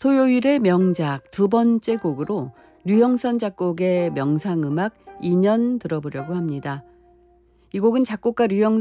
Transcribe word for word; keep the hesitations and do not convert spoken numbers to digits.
토요일의 명작 두 번째 곡으로 류영선 작곡의 명상음악 인연 들어보려고 합니다. 이 곡은 작곡가 류영선